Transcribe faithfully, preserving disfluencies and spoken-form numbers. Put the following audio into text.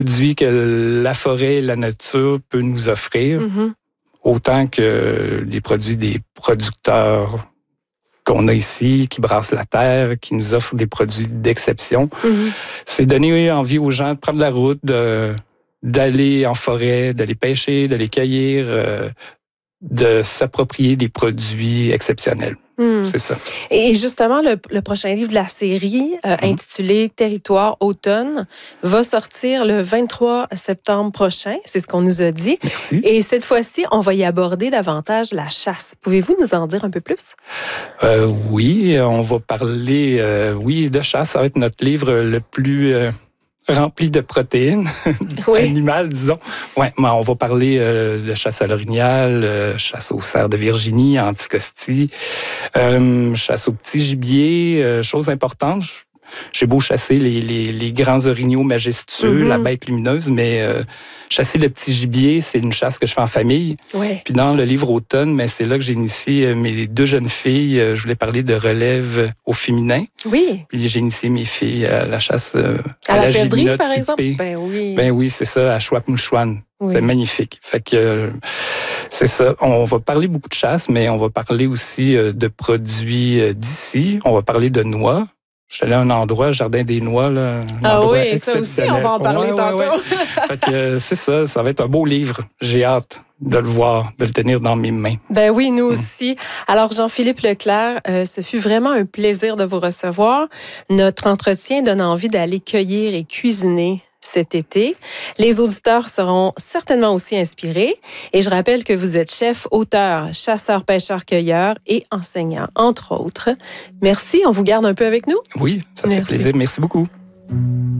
produits que la forêt et la nature peut nous offrir, mm-hmm. autant que les produits des producteurs qu'on a ici, qui brassent la terre, qui nous offrent des produits d'exception. Mm-hmm. C'est donner envie aux gens de prendre la route, de, d'aller en forêt, d'aller pêcher, d'aller cueillir, euh, de s'approprier des produits exceptionnels. Mmh. C'est ça. Et justement, le, le prochain livre de la série, euh, mmh. intitulé « Territoire automne », va sortir le vingt-trois septembre prochain. C'est ce qu'on nous a dit. Merci. Et cette fois-ci, on va y aborder davantage la chasse. Pouvez-vous nous en dire un peu plus? Euh, oui, on va parler, euh, oui, de chasse. Ça va être notre livre le plus... Euh, rempli de protéines oui. animales, disons. Ouais, mais on va parler euh, de chasse à l'orignal, euh, chasse aux cerfs de Virginie, anticosti, euh, chasse aux petits gibiers, euh, chose importante. J'ai beau chasser les, les, les grands orignaux majestueux, mm-hmm. la bête lumineuse, mais euh, chasser le petit gibier, c'est une chasse que je fais en famille. Ouais. Puis dans le livre Automne, mais c'est là que j'ai initié mes deux jeunes filles. Je voulais parler de relève au féminin. Oui. Puis j'ai initié mes filles à la chasse euh, à, à la, la perdrix, par tupée. exemple. Ben oui. Ben oui, c'est ça, à Chouap-Mouchouane. Oui. C'est magnifique. Fait que euh, c'est ça. On va parler beaucoup de chasse, mais on va parler aussi euh, de produits euh, d'ici. On va parler de noix. Je suis allé à un endroit, Jardin des Noix. Là, ah oui, ça aussi, on va en parler ouais, tantôt. Ouais, ouais. Fait que euh, c'est ça, ça va être un beau livre. J'ai hâte de le voir, de le tenir dans mes mains. Ben oui, nous aussi. Alors, Jean-Philippe Leclerc, euh, ce fut vraiment un plaisir de vous recevoir. Notre entretien donne envie d'aller cueillir et cuisiner cet été. Les auditeurs seront certainement aussi inspirés. Et je rappelle que vous êtes chef, auteur, chasseur, pêcheur, cueilleur et enseignant, entre autres. Merci. On vous garde un peu avec nous? Oui, ça Merci. fait plaisir. Merci beaucoup.